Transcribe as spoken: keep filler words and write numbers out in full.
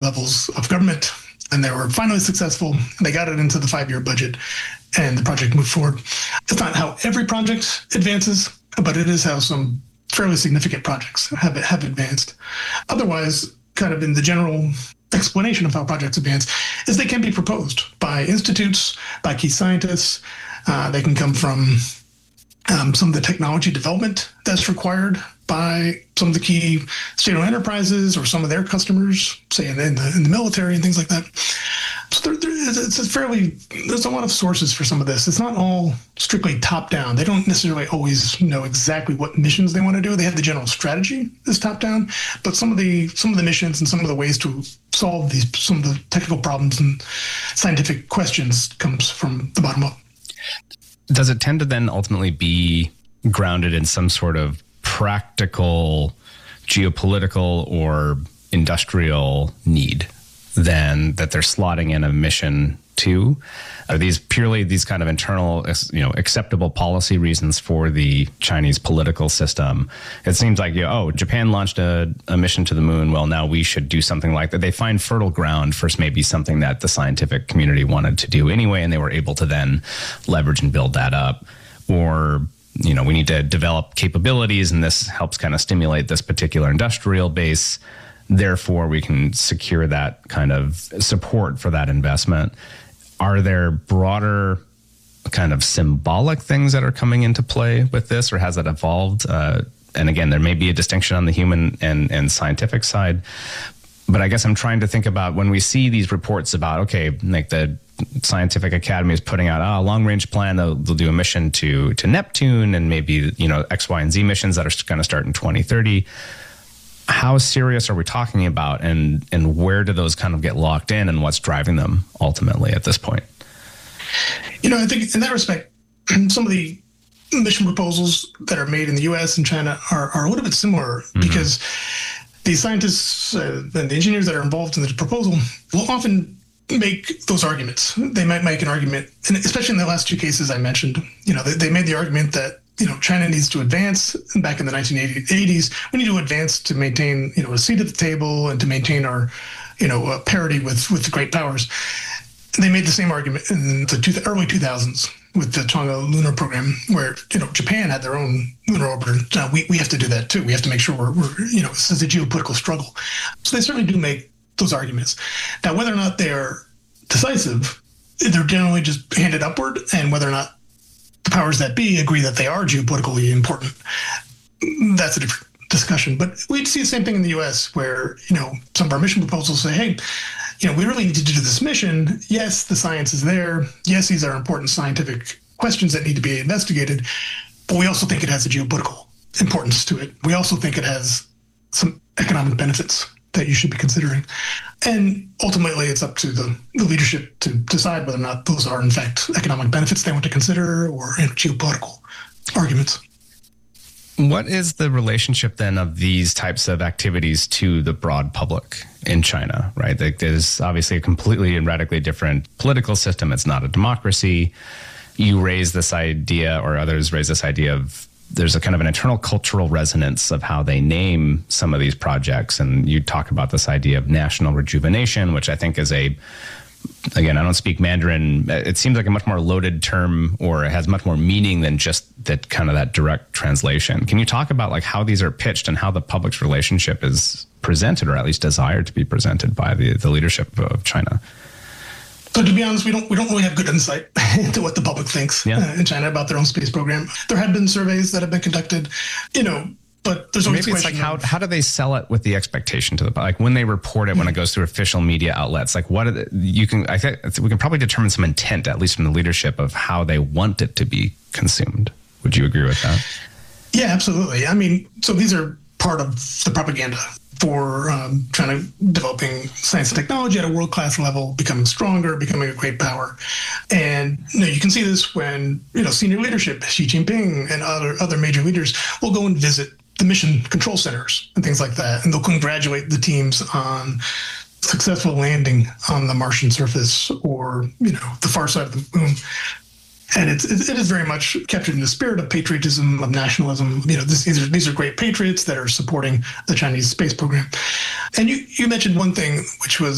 levels of government, and they were finally successful. They got it into the five-year budget, and the project moved forward. It's not how every project advances, but it is how some fairly significant projects have have advanced. Otherwise, kind of in the general explanation of how projects advance, is they can be proposed by institutes, by key scientists. Uh, they can come from um, some of the technology development that's required by some of the key state-owned enterprises or some of their customers, say in the, in the military and things like that. So there, there, it's a fairly, there's a lot of sources for some of this. It's not all strictly top-down. They don't necessarily always know exactly what missions they want to do. They have the general strategy is top-down, but some of the some of the missions and some of the ways to solve these some of the technical problems and scientific questions comes from the bottom up. Does it tend to then ultimately be grounded in some sort of practical, geopolitical, or industrial need than that they're slotting in a mission to? Are these purely these kind of internal, you know, acceptable policy reasons for the Chinese political system? It seems like, you know, oh, Japan launched a, a mission to the moon. Well, now we should do something like that. They find fertile ground for maybe something that the scientific community wanted to do anyway, and they were able to then leverage and build that up. Or, you know, we need to develop capabilities, and this helps kind of stimulate this particular industrial base. Therefore, we can secure that kind of support for that investment. Are there broader kind of symbolic things that are coming into play with this, or has it evolved? Uh, and again, there may be a distinction on the human and, and scientific side. But I guess I'm trying to think about when we see these reports about, okay, like the Scientific Academy is putting out a long-range plan. They'll, they'll do a mission to to Neptune and maybe, you know, X, Y, and Z missions that are going to start in twenty thirty. How serious are we talking about, and and where do those kind of get locked in, and what's driving them ultimately at this point? You know, I think in that respect, some of the mission proposals that are made in the U S and China are, are a little bit similar, mm-hmm. because the scientists uh, and the engineers that are involved in the proposal will often make those arguments. They might make an argument, and especially in the last two cases I mentioned, you know, they, they made the argument that, you know, China needs to advance. Back in the nineteen eighties, we need to advance to maintain, you know, a seat at the table and to maintain our, you know, uh, parity with, with the great powers. And they made the same argument in the two, early two thousands with the Chang'e lunar program, where, you know, Japan had their own lunar orbiter. Now, we, we have to do that too. We have to make sure we're, we're, you know, this is a geopolitical struggle. So they certainly do make those arguments. Now, whether or not they're decisive, they're generally just handed upward, and whether or not the powers that be agree that they are geopolitically important, that's a different discussion. But we see the same thing in the U S, where, you know, some of our mission proposals say, hey, you know, we really need to do this mission. Yes, the science is there. Yes, these are important scientific questions that need to be investigated, but we also think it has a geopolitical importance to it. We also think it has some economic benefits that you should be considering. And ultimately, it's up to the, the leadership to decide whether or not those are, in fact, economic benefits they want to consider, or, you know, geopolitical arguments. What is the relationship then of these types of activities to the broad public in China, right? Like, there's obviously a completely and radically different political system. It's not a democracy. You raise this idea, or others raise this idea of, there's a kind of an internal cultural resonance of how they name some of these projects. And you talk about this idea of national rejuvenation, which I think is a, again, I don't speak Mandarin. It seems like a much more loaded term, or it has much more meaning than just that kind of that direct translation. Can you talk about like how these are pitched and how the public's relationship is presented, or at least desired to be presented by the, the leadership of China? So to be honest, we don't we don't really have good insight into what the public thinks yeah. uh, in China about their own space program. There have been surveys that have been conducted, you know, but there's always maybe it's like how of, how do they sell it with the expectation to the public? Like when they report it, when it goes through official media outlets, like what are the, you can I think we can probably determine some intent, at least from the leadership, of how they want it to be consumed. Would you agree with that? Yeah, absolutely. I mean, so these are part of the propaganda for um, China developing science and technology at a world-class level, becoming stronger, becoming a great power. And you know, you can see this when, you know, senior leadership, Xi Jinping and other other major leaders will go and visit the mission control centers and things like that. And they'll congratulate the teams on successful landing on the Martian surface, or, you know, the far side of the moon. And it's, it is very much captured in the spirit of patriotism, of nationalism. You know, this, these are these are great patriots that are supporting the Chinese space program. And you, you mentioned one thing, which was